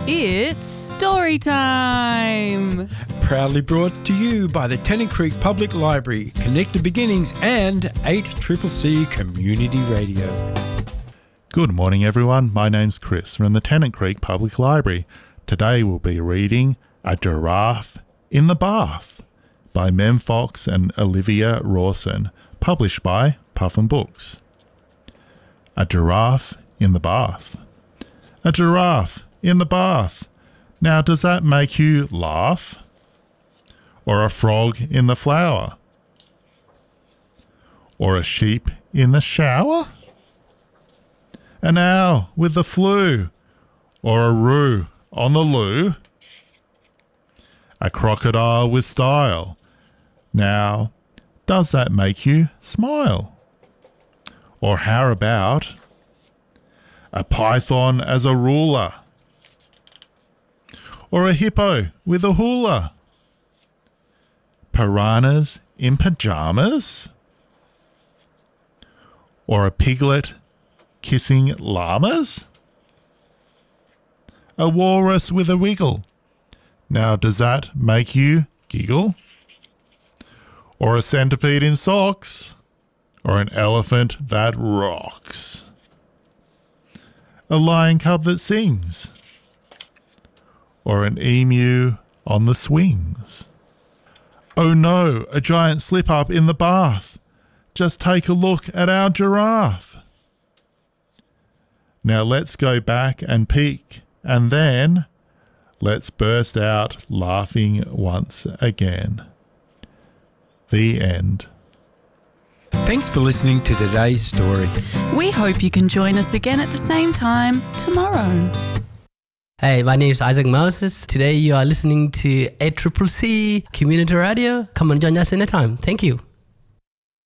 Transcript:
It's story time! Proudly brought to you by the Tennant Creek Public Library, Connected Beginnings and 8CCC Community Radio. Good morning everyone, my name's Chris from the Tennant Creek Public Library. Today we'll be reading A Giraffe in the Bath by Mem Fox and Olivia Rawson, published by Puffin Books. A giraffe in the bath. A giraffe in the bath. Now does that make you laugh? Or a frog in the flower? Or a sheep in the shower? An owl with the flu? Or a roo on the loo? A crocodile with style. Now, does that make you smile? Or how about a python as a ruler? Or a hippo with a hula? Piranhas in pajamas? Or a piglet kissing llamas? A walrus with a wiggle. Now does that make you giggle? Or a centipede in socks? Or an elephant that rocks? A lion cub that sings? Or an emu on the swings? Oh no, a giant slip-up in the bath. Just take a look at our giraffe. Now let's go back and peek, and then let's burst out laughing once again. The end. Thanks for listening to today's story. We hope you can join us again at the same time tomorrow. Hey, my name is Isaac Moses. Today you are listening to 8CCC Community Radio. Come and join us anytime. Thank you.